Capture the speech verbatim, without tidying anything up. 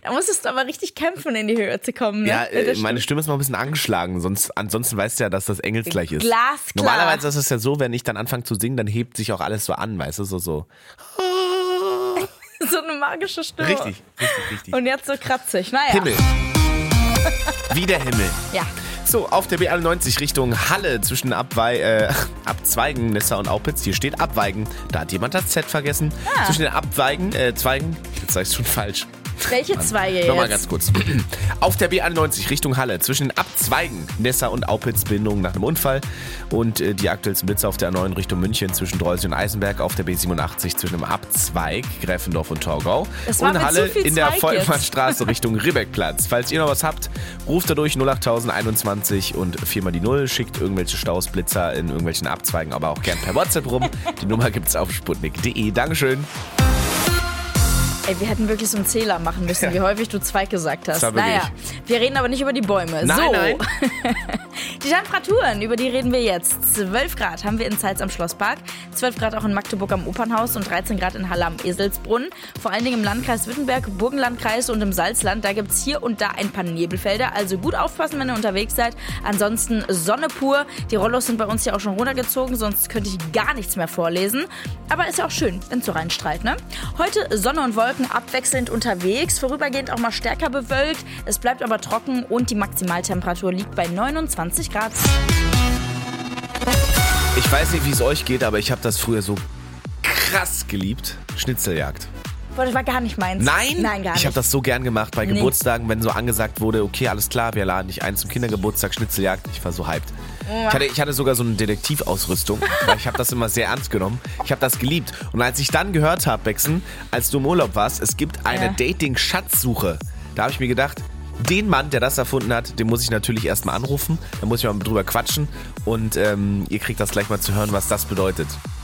Da musstest du aber richtig kämpfen, in die Höhe zu kommen. Ne? Ja, äh, meine Stimme ist noch ein bisschen angeschlagen, sonst ansonsten weißt du ja, dass das engelsgleich ist. Glasklar. Normalerweise ist es ja so, wenn ich dann anfange zu singen, dann hebt sich auch alles so an, weißt du, so so. So eine magische Stimme. Richtig, richtig, richtig. Und jetzt so kratzig, naja. Himmel. Wie der Himmel. Ja. So, auf der B einundneunzig Richtung Halle zwischen Abwei äh, Abzweigen, Nissa und Aupitz. Hier steht Abweigen. Da hat jemand das Z vergessen. Ah. Zwischen den Abweigen, äh, Zweigen, jetzt sag ich's schon falsch. Welche Zweige jetzt? Nochmal ganz kurz. Auf der B einundneunzig Richtung Halle zwischen den Abzweigen Nessa und Aupitz, Bindung nach einem Unfall. Und äh, die aktuellsten Blitze auf der A neun Richtung München zwischen Dreusel und Eisenberg. Auf der B siebenundachtzig zwischen dem Abzweig Gräfendorf und Torgau. Das war und mir Halle zu viel in der Zweig Vollmannstraße Richtung Ribbeckplatz. Falls ihr noch was habt, ruft da durch null acht einundzwanzig und viermal die Null. Schickt irgendwelche Staus, Blitzer in irgendwelchen Abzweigen, aber auch gern per WhatsApp rum. Die Nummer gibt's auf sputnik punkt de. Dankeschön. Ey, wir hätten wirklich so einen Zähler machen müssen, Ja. wie häufig du Zweig gesagt hast. Das war Naja, wir reden aber nicht über die Bäume. Nein, so. nein. Die Temperaturen, über die reden wir jetzt. zwölf Grad haben wir in Zeitz am Schlosspark, zwölf Grad auch in Magdeburg am Opernhaus und dreizehn Grad in Halle am Eselsbrunn. Vor allen Dingen im Landkreis Wittenberg, Burgenlandkreis und im Salzland. Da gibt es hier und da ein paar Nebelfelder. Also gut aufpassen, wenn ihr unterwegs seid. Ansonsten Sonne pur. Die Rollos sind bei uns ja auch schon runtergezogen, sonst könnte ich gar nichts mehr vorlesen. Aber ist ja auch schön, wenn es so reinstrahlt, ne? Heute Sonne und Wolken abwechselnd unterwegs, vorübergehend auch mal stärker bewölkt. Es bleibt aber trocken und die Maximaltemperatur liegt bei neunundzwanzig Grad. Ich weiß nicht, wie es euch geht, aber ich habe das früher so krass geliebt. Schnitzeljagd. Boah, das war gar nicht meins. Nein? Nein, gar nicht. Ich habe das so gern gemacht bei Nee. Geburtstagen, wenn so angesagt wurde, okay, alles klar, wir laden dich ein zum Kindergeburtstag, Schnitzeljagd. Ich war so hyped. Ich hatte, ich hatte sogar so eine Detektivausrüstung, weil ich habe das immer sehr ernst genommen. Ich habe das geliebt. Und als ich dann gehört habe, Bexen, als du im Urlaub warst, es gibt eine Ja. Dating-Schatzsuche, da habe ich mir gedacht, den Mann, der das erfunden hat, den muss ich natürlich erstmal anrufen. Da muss ich mal drüber quatschen. Und ähm, ihr kriegt das gleich mal zu hören, was das bedeutet.